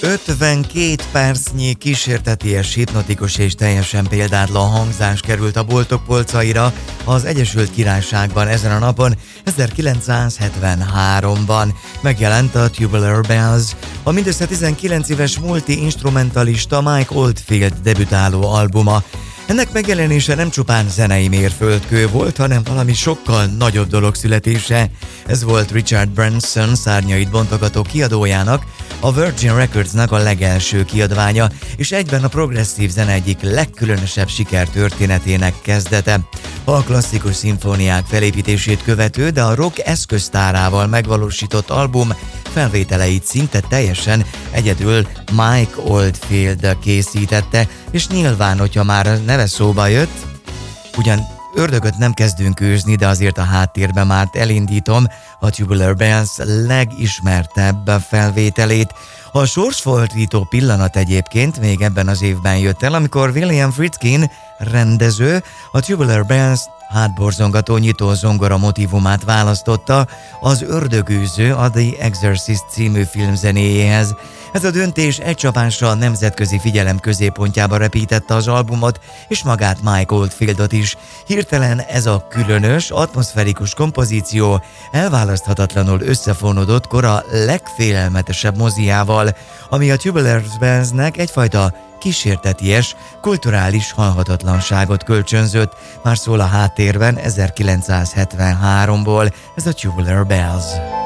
52 percnyi kísérteties, hipnotikus és teljesen példátlan hangzás került a boltok polcaira az Egyesült Királyságban ezen a napon. 1973-ban megjelent a Tubular Bells, a mindössze 19 éves multi-instrumentalista Mike Oldfield debütáló albuma. Ennek megjelenése nem csupán zenei mérföldkő volt, hanem valami sokkal nagyobb dolog születése. Ez volt Richard Branson szárnyait bontogató kiadójának, a Virgin Recordsnak a legelső kiadványa, és egyben a progresszív zene egyik legkülönösebb sikertörténetének kezdete. A klasszikus szimfóniák felépítését követő, de a rock eszköztárával megvalósított album felvételeit szinte teljesen egyedül Mike Oldfield készítette, és nyilván, hogyha már a neve szóba jött, ugyan ördögöt nem kezdünk űzni, de azért a háttérben már elindítom a Tubular Bells legismertebb felvételét. A sorsfordító pillanat egyébként még ebben az évben jött el, amikor William Friedkin rendező a Tubular Bells hátborzongató nyitó zongora motívumát választotta az Ördögűző a The Exorcist című filmzenéjéhez. Ez a döntés egy csapásra a nemzetközi figyelem középpontjába repítette az albumot, és magát Mike Oldfieldot is. Hirtelen ez a különös, atmoszferikus kompozíció elválaszthatatlanul összefonódott kora legfélelmetesebb moziával, ami a Tubular Bellsnek egyfajta kísérteties, kulturális halhatatlanságot kölcsönzött. Már szól a háttérben 1973-ból ez a Tubular Bells.